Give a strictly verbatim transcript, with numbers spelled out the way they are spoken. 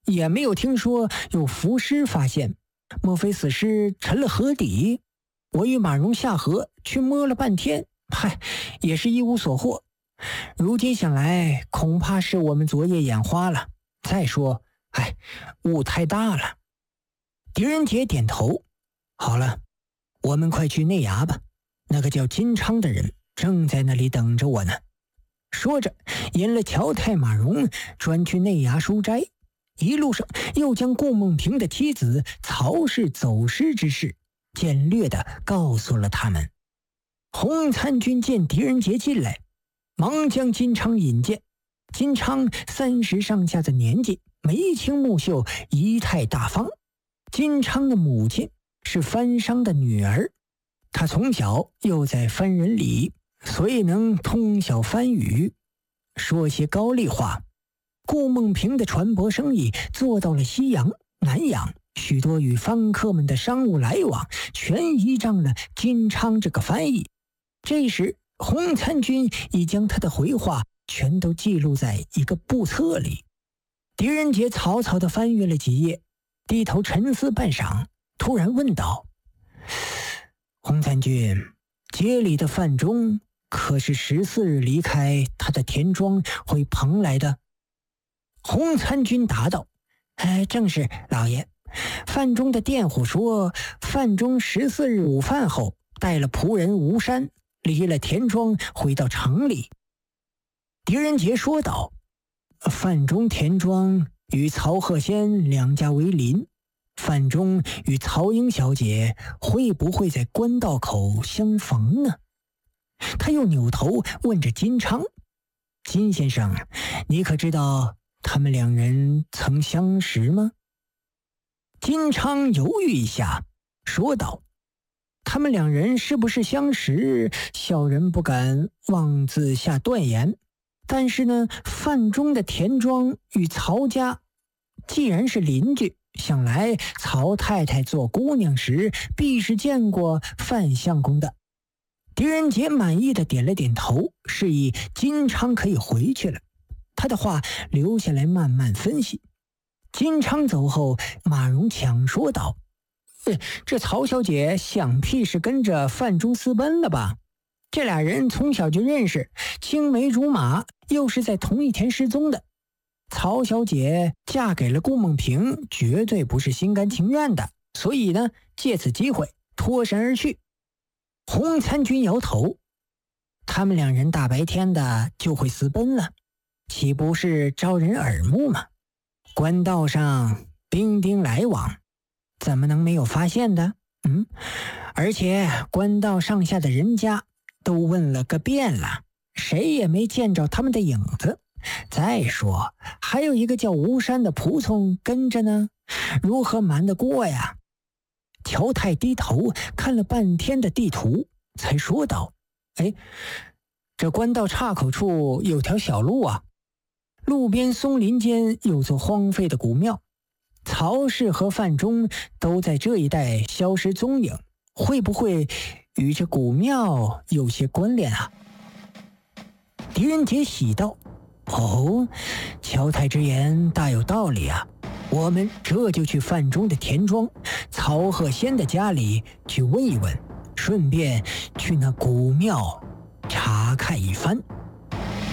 也没有听说有浮尸发现，莫非死尸沉了河底？我与马蓉下河去摸了半天，嗨，也是一无所获。如今想来，恐怕是我们昨夜眼花了。再说，哎，雾太大了。狄仁杰点头，好了，我们快去内衙吧。那个叫金昌的人正在那里等着我呢。说着，引了乔太马蓉专去内衙书斋，一路上又将顾梦平的妻子曹氏走失之事简略地告诉了他们。洪参军见狄仁杰进来，忙将金昌引荐。金昌三十上下的年纪，眉清目秀，仪态大方。金昌的母亲是番商的女儿，他从小又在番人里，所以能通晓番语，说些高丽话。顾梦平的船舶生意做到了西洋、南洋，许多与番客们的商务来往全依仗了金昌这个翻译。这时洪参军已将他的回话全都记录在一个簿册里。狄仁杰草草地翻阅了几页，低头沉思半晌，突然问道：洪参军，街里的范中可是十四日离开他的田庄回蓬来的？洪参军答道：哎，正是，老爷。范中的佃户说，范中十四日午饭后带了仆人吴山，离了田庄回到城里。狄仁杰说道：范中田庄与曹鹤仙两家为邻，范中与曹英小姐会不会在官道口相逢呢？他又扭头问着金昌：金先生，你可知道他们两人曾相识吗？金昌犹豫一下，说道：他们两人是不是相识，小人不敢妄自下断言。但是呢，范中的田庄与曹家既然是邻居，想来曹太太做姑娘时必是见过范相公的。狄仁杰满意的点了点头，示意金昌可以回去了。他的话留下来慢慢分析。金昌走后，马蓉抢说道：这曹小姐想必是跟着范中私奔了吧？这俩人从小就认识，青梅竹马，又是在同一天失踪的。曹小姐嫁给了顾梦平，绝对不是心甘情愿的，所以呢，借此机会脱身而去。洪参军摇头：他们两人大白天的就会私奔了，岂不是招人耳目吗？官道上兵丁来往，怎么能没有发现的？嗯，而且官道上下的人家都问了个遍了，谁也没见着他们的影子。再说还有一个叫吴山的仆从跟着呢，如何瞒得过呀？乔太低头看了半天的地图，才说道：哎，这官道岔口处有条小路啊，路边松林间有座荒废的古庙，曹氏和范中都在这一带消失踪影，会不会与这古庙有些关联啊？狄仁杰喜道：哦，乔太之言大有道理啊，我们这就去范中的田庄曹鹤仙的家里去问一问，顺便去那古庙查看一番。